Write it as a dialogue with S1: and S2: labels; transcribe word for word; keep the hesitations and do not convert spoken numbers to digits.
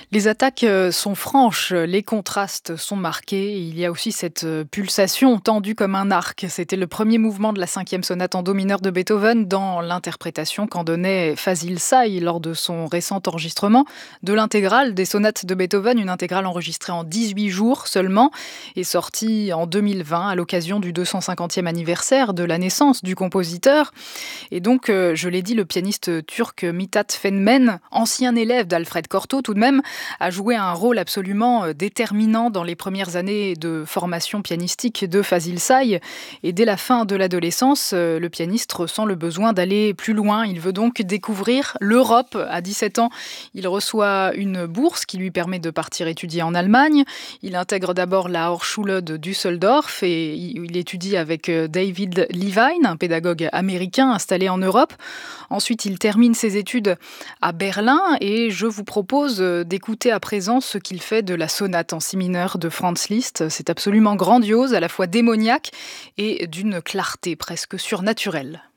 S1: Les attaques euh, sont franches, les contrastes sont marqués. Il y a aussi cette euh, pulsation tendue comme un arc. C'était le premier mouvement de la cinquième sonate en do mineur de Beethoven dans l'interprétation qu'en donnait Fazil Say lors de son récent enregistrement de l'intégrale des sonates de Beethoven, une intégrale enregistrée en dix-huit jours seulement et sortie en deux mille vingt à l'occasion du deux cent cinquantième anniversaire de la naissance du compositeur. Et donc, euh, je l'ai dit, le pianiste turc Mithat Fenmen, ancien élève d'Alfred Cortot tout de même, a joué un rôle absolument euh, déterminant dans les premières années de formation pianistique de Fazil Say. Et dès la fin de l'adolescence, euh, le pianiste ressent le besoin d'aller plus loin. Il veut donc découvrir l'Europe. À dix-sept ans, il reçoit une bourse qui lui permet de partir étudier en Allemagne. Il intègre d'abord la Hochschule de Düsseldorf et il étudie avec euh, David Levine, un pédagogue américain installé en Europe. Ensuite, il termine ses études à Berlin et je vous propose euh, d'écouter à présent ce qu'il fait de la sonate en si mineur de Franz Liszt. C'est absolument grandiose, à la fois démoniaque et d'une clarté presque surnaturelle.